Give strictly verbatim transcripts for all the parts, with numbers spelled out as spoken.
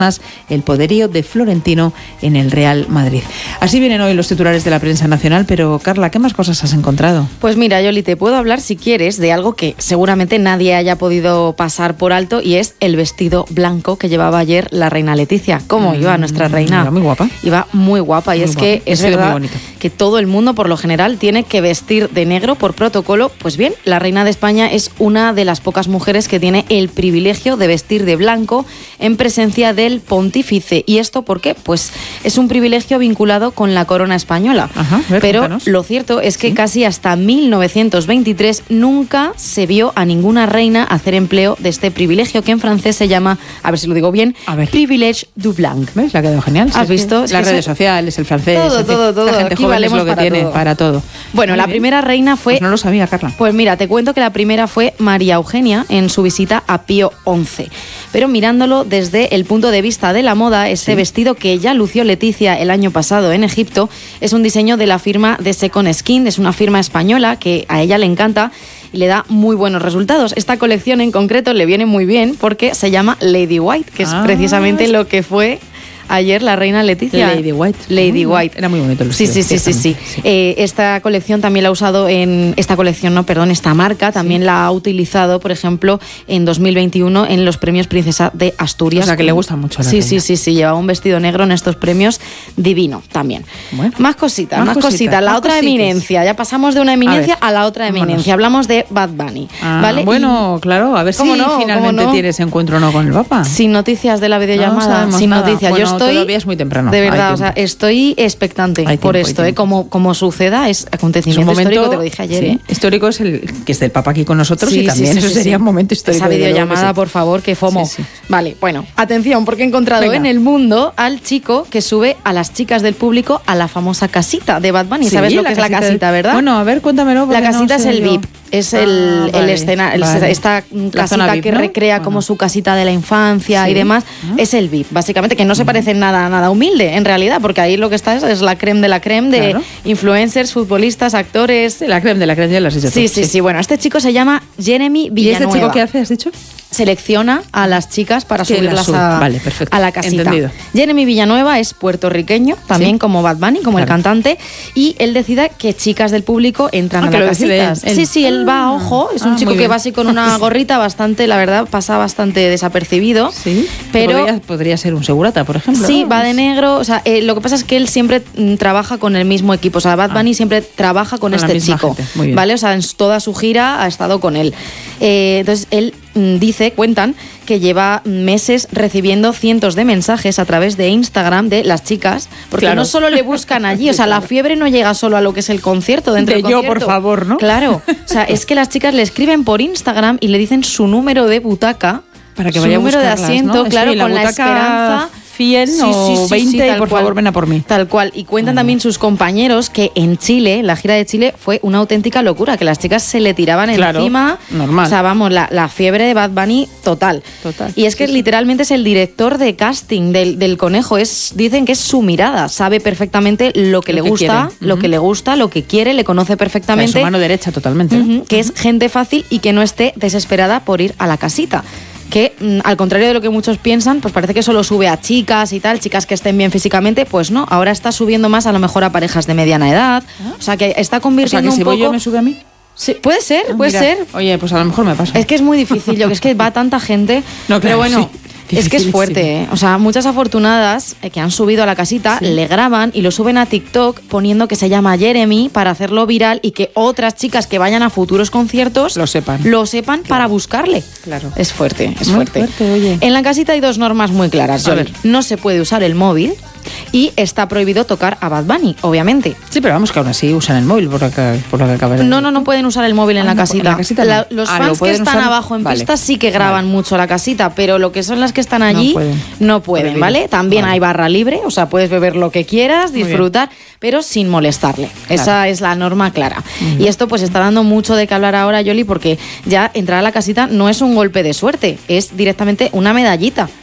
más el poderío de Florentino en el Real Madrid. Así vienen hoy los titulares de la prensa nacional, pero Carla, ¿qué más cosas has encontrado? Pues mira, Yoli, te puedo hablar, si quieres, de algo que seguramente nadie haya podido pasar por alto, y es el vestido blanco que llevaba ayer la reina Leticia. ¿Cómo iba nuestra reina? Iba muy guapa. Iba muy guapa, y muy es guapa. que es verdad que todo el mundo, por lo general, tiene que vestir de negro por protocolo. Pues bien, la reina de España es una de las pocas mujeres que tiene el privilegio de vestir de blanco en presencia del pontífice. ¿Y esto por qué? Pues es un privilegio vinculado con la corona española. Ajá, ver, pero cuéntanos. Lo cierto es que ¿Sí? casi hasta mil novecientos veintitrés nunca se vio a ninguna reina hacer empleo de este privilegio, que en francés se llama, a ver si lo digo bien, A ver. privilège du blanc. ¿Ves? Le ha quedado genial. ¿Has Sí, visto? sí. Es Las que redes eso- sociales, el francés. Todo, en fin. todo, todo. La gente Aquí joven es valemos lo que para tiene todo. para todo. Bueno, Muy la bien. primera reina fue... Pues no lo sabía, Carla. Pues mira, te cuento que la primera fue María Eugenia en su visita a Pío once. Pero mirándolo desde el punto de vista de la moda, este Sí. vestido que ya lució Leticia el año pasado en Egipto es un diseño de la firma de Second Skin, es una firma española que a ella le encanta y le da muy buenos resultados. Esta colección en concreto le viene muy bien porque se llama Lady White, que es Ah, precisamente es- lo que fue ayer la reina Leticia. Lady White. Lady Mm, White. Era muy bonito el Sí, vestido, sí, sí, sí, sí. ciertamente, Eh, esta colección también la ha usado en... Esta colección, no, perdón, esta marca también la ha utilizado, por ejemplo, en dos mil veintiuno en los premios Princesa de Asturias. O sea, que le gusta mucho a la Sí, reina. sí, sí, sí. Llevaba un vestido negro en estos premios, divino también. Bueno. Más cositas, Más más, cositas, cositas. La más otra cositas. eminencia. Ya pasamos de una eminencia A ver, a, la otra vámonos. eminencia. Hablamos de Bad Bunny. Ah, ¿vale? bueno, claro, a ver si ¿Cómo no? finalmente ¿Cómo no? tienes encuentro o no con el Papa. Y sin noticias de la No videollamada, sabemos sin nada. noticias. Bueno, Yo estoy... todavía es muy temprano. De Hay verdad, o tiempo. sea, estoy expectante Hay por tiempo, hay esto, ¿eh? tiempo. Como, como suceda, es Es un acontecimiento momento histórico, te lo dije ayer, sí, ¿eh? histórico es el que esté el Papa aquí con nosotros, Sí, y sí, también sí, eso sí, sería sí. un momento histórico. Esa desde luego que videollamada, sí. por favor, que fomo. Sí, sí. Vale, bueno, atención, porque he encontrado Venga. en el mundo al chico que sube a las chicas del público a la famosa casita de Bad Bunny. Sí, ¿Sabes lo que es la casita casita, del- verdad? Bueno, a ver, cuéntamelo. La porque no casita es sé el yo. V I P, es Ah, el, el vale, escena, el- vale. esta La zona casita V I P, que ¿no? recrea Ajá. como su casita de la infancia Sí. y demás, Ah. es el V I P, básicamente, que no se parece en nada, nada humilde, en realidad, porque ahí lo que está es, es la creme de la creme de Claro. influencers, futbolistas, actores. Sí, la creme de la creme, ya lo has dicho Sí, tú, sí, sí. Bueno, este chico se llama Jeremy ¿Y Villanueva. este chico qué hace, has dicho? Selecciona a las chicas para Que las subirlas sube. a, Vale, perfecto. a la casita. Entendido. Jeremy Villanueva es puertorriqueño, también Sí. como Bad Bunny, como el Claro. cantante, y él decide que chicas del público entran Ah, a que la lo decide casita. él. Sí, sí, él va a Ah. ojo, es un Ah, chico muy que bien. va así con una gorrita bastante, la verdad, pasa bastante desapercibido. Sí, pero podría, podría ser un segurata, por ejemplo. Sí, ¿no? va de negro. O sea, eh, lo que pasa es que él siempre mm, trabaja con el mismo equipo. O sea, Bad Bunny siempre trabaja con, Con la este misma chico. gente. Muy bien. ¿Vale? O sea, en toda su gira ha estado con él. Eh, entonces, él mm, dice, cuentan, que lleva meses recibiendo cientos de mensajes a través de Instagram de las chicas, porque Claro. no solo le buscan allí, o sea, la fiebre no llega solo a lo que es el concierto dentro De del yo, concierto. por favor, ¿no? Claro. O sea, es que las chicas le escriben por Instagram y le dicen su número de butaca, Para que su vaya a número de buscarlas, asiento, ¿no? claro, Estoy en la con la butaca esperanza cien o veinte, y por favor, ven a por mí. Tal cual. Y cuentan también sus compañeros que en Chile, la gira de Chile, fue una auténtica locura, que las chicas se le tiraban Claro, encima. normal. O sea, vamos, la, la fiebre de Bad Bunny total. Total, Y es que sí, sí. literalmente es el director de casting del, del conejo. Es, dicen que es su mirada. Sabe perfectamente lo que Lo le que gusta, quiere. lo Ujú. que le gusta, lo que quiere, le conoce Es perfectamente. su mano derecha totalmente. ¿no? Ujú, que es gente fácil y que no esté desesperada por ir a la casita. Que mm, al contrario de lo que muchos piensan, pues parece que solo sube a chicas y tal, chicas que estén bien físicamente, pues no, ahora está subiendo más a lo mejor a parejas de mediana edad, o sea que está O sea, convirtiendo que si un voy poco... yo, ¿me sube a mí? Sí, puede ser, Ah, puede mira. ser. Oye, pues a lo mejor me pasa. Es que es muy difícil, yo que es que va tanta gente, No, claro, pero bueno... sí. Es que es Dificilísimo. fuerte, ¿eh? O sea, muchas afortunadas eh, que han subido a la casita, Sí. le graban y lo suben a TikTok poniendo que se llama Jeremy para hacerlo viral y que otras chicas que vayan a futuros conciertos Lo sepan. lo sepan para buscarle. Claro. Es fuerte, es Muy fuerte. fuerte, oye. En la casita hay dos normas muy claras. A Yoli. ver. No se puede usar el móvil y está prohibido tocar a Bad Bunny, obviamente. Sí, pero vamos, que aún así usan el móvil, por lo que, por lo que acabas de No, no, no pueden usar el móvil en Ah, la no, casita. en la casita no. La- los Ah, lo fans que pueden están usar- abajo en vale. pista sí que graban Vale. mucho la casita, pero lo que son las que están allí No pueden. no pueden, Prohibido. ¿vale? También Vale. hay barra libre, o sea, puedes beber lo que quieras, Muy bien. disfrutar, pero sin molestarle. Esa Claro. es la norma clara. Y esto pues está dando mucho de qué hablar ahora, Yoli, porque ya entrar a la casita no es un golpe de suerte, es directamente una medallita. O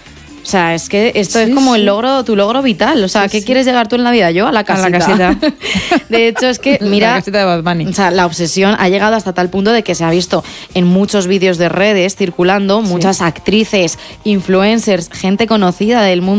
sea, es que esto Sí, es como sí. el logro, tu logro vital. O sea, Sí, ¿qué sí. quieres llegar tú en la vida? Yo a la A casita. la casita. De hecho, es que, La mira, casita de Bad Bunny. o sea, la obsesión ha llegado hasta tal punto de que se ha visto en muchos vídeos de redes circulando, muchas actrices, influencers, gente conocida del mundo